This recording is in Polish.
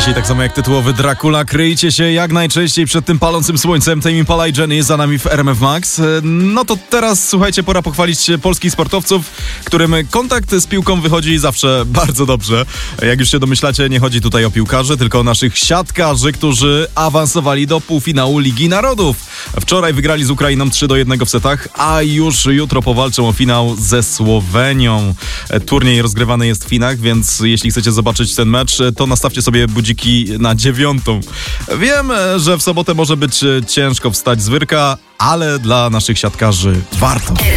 Dzisiaj tak samo jak tytułowy Dracula, kryjcie się jak najczęściej przed tym palącym słońcem. Tame Impala i Jenny za nami w RMF Max. No to teraz, słuchajcie, pora pochwalić polskich sportowców, którym kontakt z piłką wychodzi zawsze bardzo dobrze. Jak już się domyślacie, nie chodzi tutaj o piłkarzy, tylko o naszych siatkarzy, którzy awansowali do półfinału Ligi Narodów. Wczoraj wygrali z Ukrainą 3-1 w setach, a już jutro powalczą o finał ze Słowenią. Turniej rozgrywany jest w Chinach, więc jeśli chcecie zobaczyć ten mecz, to nastawcie sobie budziki na 9. Wiem, że w sobotę może być ciężko wstać z wyrka, ale dla naszych siatkarzy warto.